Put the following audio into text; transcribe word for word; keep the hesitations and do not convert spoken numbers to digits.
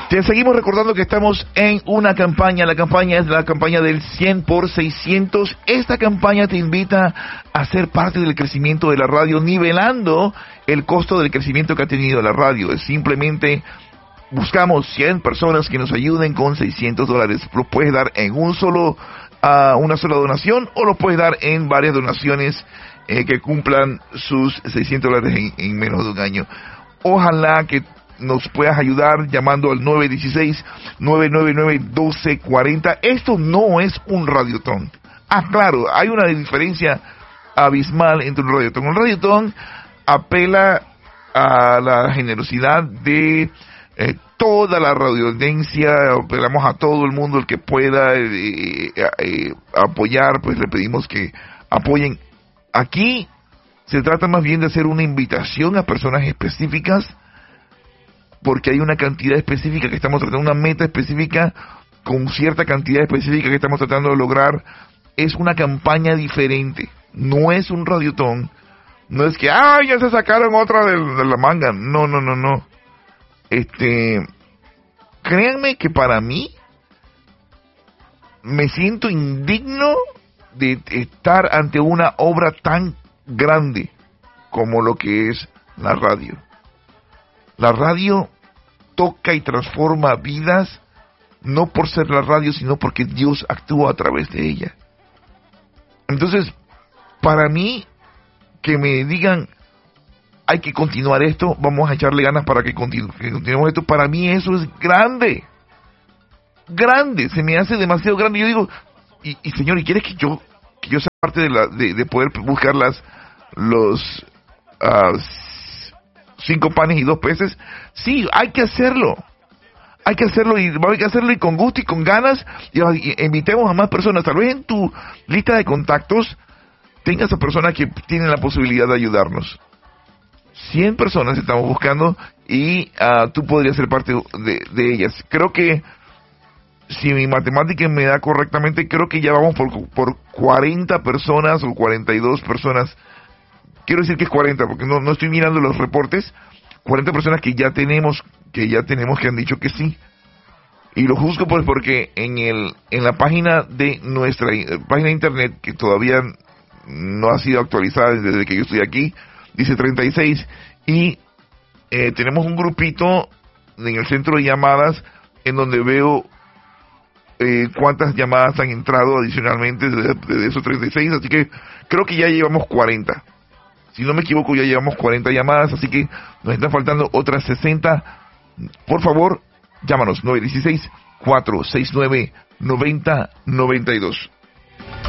Te seguimos recordando que estamos en una campaña. La campaña es la campaña del cien por seiscientos. Esta campaña te invita a ser parte del crecimiento de la radio, nivelando el costo del crecimiento que ha tenido la radio. Es simplemente buscamos cien personas que nos ayuden con seiscientos dólares. Lo puedes dar en un solo, uh, una sola donación, o lo puedes dar en varias donaciones eh, que cumplan sus seiscientos dólares en, en menos de un año. Ojalá que nos puedas ayudar llamando al nueve uno seis, nueve nueve nueve, uno dos cuatro cero. Esto no es un radiotón. Ah, claro, hay una diferencia abismal entre un radiotón. Un radiotón apela a la generosidad de eh, toda la radioaudiencia, apelamos a todo el mundo, el que pueda eh, eh, apoyar, pues le pedimos que apoyen. Aquí se trata más bien de hacer una invitación a personas específicas, porque hay una cantidad específica que estamos tratando, una meta específica, con cierta cantidad específica que estamos tratando de lograr. Es una campaña diferente, no es un radiotón, no es que, ah, ya se sacaron otra de, de la manga, no, no, no, no. Este, créanme que para mí, me siento indigno de estar ante una obra tan grande como lo que es la radio. La radio toca y transforma vidas, no por ser la radio, sino porque Dios actúa a través de ella. Entonces, para mí, que me digan, hay que continuar esto, vamos a echarle ganas para que, continu- que continuemos esto, para mí eso es grande. Grande, se me hace demasiado grande. Yo digo, y, y Señor, ¿y quieres que yo que yo sea parte de, la, de, de poder buscar las, los... Uh, cinco panes y dos peces? Sí, hay que hacerlo. Hay que hacerlo y hay que hacerlo y con gusto y con ganas. Y, y invitemos a más personas. Tal vez en tu lista de contactos tengas a personas que tienen la posibilidad de ayudarnos. cien personas estamos buscando y uh, tú podrías ser parte de, de ellas. Creo que si mi matemática me da correctamente, creo que ya vamos por, por cuarenta personas o cuarenta y dos personas. Quiero decir que es cuarenta, porque no, no estoy mirando los reportes. cuarenta personas que ya tenemos, que ya tenemos que han dicho que sí. Y lo juzgo pues porque en el en la página de nuestra eh, página de internet, que todavía no ha sido actualizada desde que yo estoy aquí, dice treinta y seis. Y eh, tenemos un grupito en el centro de llamadas en donde veo eh, cuántas llamadas han entrado adicionalmente de, de esos treinta y seis. Así que creo que ya llevamos cuarenta. Si no me equivoco, ya llevamos cuarenta llamadas, así que nos están faltando otras sesenta. Por favor, llámanos nueve uno seis, cuatro seis nueve, nueve cero nueve dos.